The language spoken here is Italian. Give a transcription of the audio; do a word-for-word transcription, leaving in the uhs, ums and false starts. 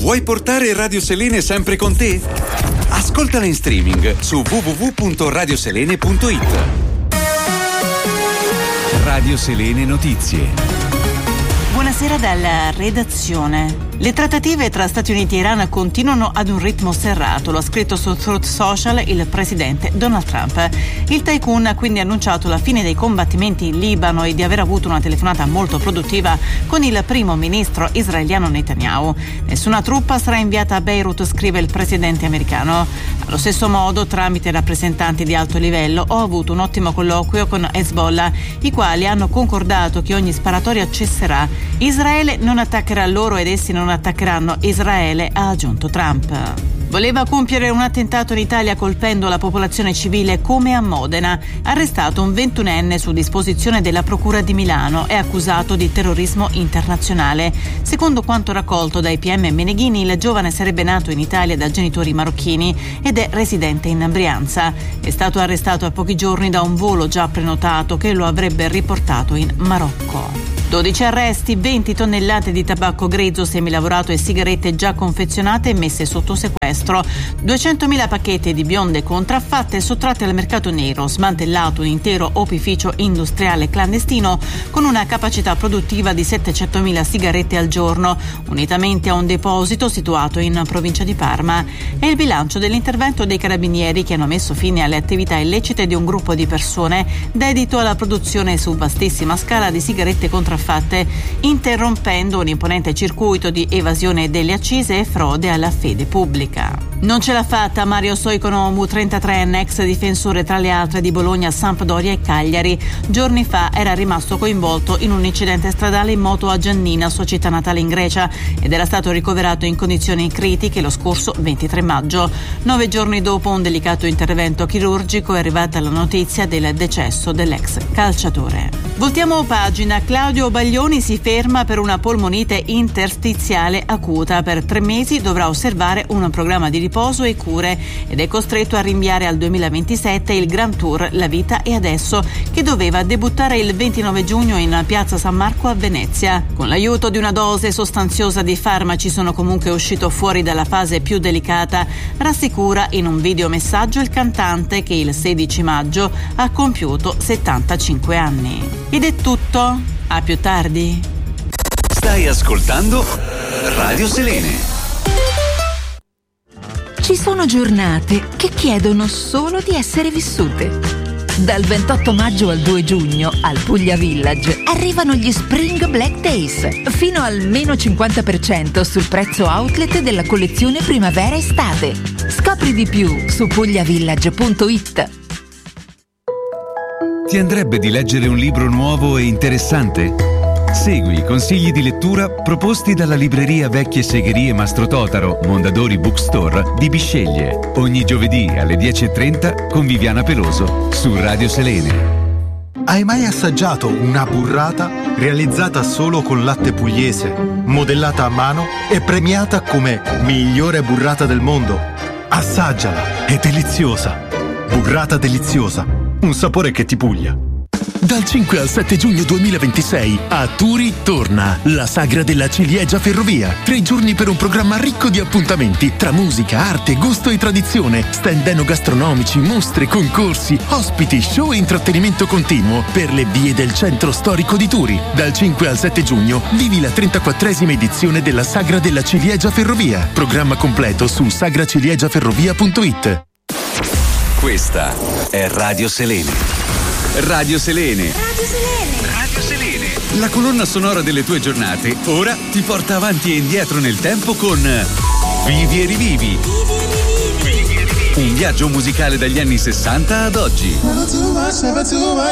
Vuoi portare Radio Selene sempre con te? Ascoltala in streaming su w w w punto radio selene punto it. Radio Selene Notizie. Buonasera dalla redazione. Le trattative tra Stati Uniti e Iran continuano ad un ritmo serrato, lo ha scritto su Truth Social il presidente Donald Trump. Il tycoon ha quindi annunciato la fine dei combattimenti in Libano e di aver avuto una telefonata molto produttiva con il primo ministro israeliano Netanyahu. Nessuna truppa sarà inviata a Beirut, scrive il presidente americano. Allo stesso modo, tramite rappresentanti di alto livello, ho avuto un ottimo colloquio con Hezbollah, i quali hanno concordato che ogni sparatoria cesserà. Israele non attaccherà loro ed essi non attaccheranno Israele, ha aggiunto Trump. Voleva compiere un attentato in Italia colpendo la popolazione civile come a Modena. Arrestato un ventunenne su disposizione della Procura di Milano e accusato di terrorismo internazionale. Secondo quanto raccolto dai P M Meneghini, il giovane sarebbe nato in Italia da genitori marocchini ed è residente in Brianza. È stato arrestato a pochi giorni da un volo già prenotato che lo avrebbe riportato in Marocco. dodici arresti, venti tonnellate di tabacco grezzo, semilavorato e sigarette già confezionate e messe sotto sequestro, duecentomila pacchetti di bionde contraffatte sottratte al mercato nero, smantellato un intero opificio industriale clandestino con una capacità produttiva di settecentomila sigarette al giorno, unitamente a un deposito situato in provincia di Parma. È il bilancio dell'intervento dei carabinieri che hanno messo fine alle attività illecite di un gruppo di persone dedito alla produzione su vastissima scala di sigarette contraffatte, interrompendo un imponente circuito di evasione delle accise e frode alla fede pubblica. Non ce l'ha fatta Mario Soiconomu, trentatreenne, ex difensore tra le altre di Bologna, Sampdoria e Cagliari. Giorni fa era rimasto coinvolto in un incidente stradale in moto a Giannina, sua città natale in Grecia, ed era stato ricoverato in condizioni critiche lo scorso ventitré maggio. Nove giorni dopo un delicato intervento chirurgico è arrivata la notizia del decesso dell'ex calciatore. Voltiamo pagina. Claudio Baglioni si ferma per una polmonite interstiziale acuta. Per tre mesi dovrà osservare un programma di riposo e cure ed è costretto a rinviare al duemilaventisette il Grand Tour La Vita e Adesso, che doveva debuttare il ventinove giugno in piazza San Marco a Venezia. Con l'aiuto di una dose sostanziosa di farmaci sono comunque uscito fuori dalla fase più delicata, rassicura in un videomessaggio il cantante che il sedici maggio ha compiuto settantacinque anni. Ed è tutto. A più tardi. Stai ascoltando Radio Selene. Ci sono giornate che chiedono solo di essere vissute. Dal ventotto maggio al due giugno al Puglia Village arrivano gli Spring Black Days, fino al meno cinquanta per cento sul prezzo outlet della collezione primavera-estate. Scopri di più su pugliavillage punto it. Ti andrebbe di leggere un libro nuovo e interessante? Segui i consigli di lettura proposti dalla libreria Vecchie Segherie Mastro Totaro, Mondadori Bookstore di Bisceglie. Ogni giovedì alle dieci e trenta con Viviana Peloso su Radio Selene. Hai mai assaggiato una burrata realizzata solo con latte pugliese, modellata a mano e premiata come migliore burrata del mondo? Assaggiala, è deliziosa. Burrata deliziosa, un sapore che ti puglia. Dal cinque al sette giugno duemilaventisei a Turi torna la Sagra della Ciliegia Ferrovia. Tre giorni per un programma ricco di appuntamenti tra musica, arte, gusto e tradizione, stand enogastronomici, mostre, concorsi, ospiti, show e intrattenimento continuo per le vie del centro storico di Turi. Dal cinque al sette giugno vivi la trentaquattresima edizione della Sagra della Ciliegia Ferrovia. Programma completo su sagra ciliegia ferrovia punto it. Questa è Radio Selene. Radio Selene. Radio Selene. Radio Selene. La colonna sonora delle tue giornate ora ti porta avanti e indietro nel tempo con Vivi e rivivi. Un viaggio musicale dagli anni sessanta ad oggi.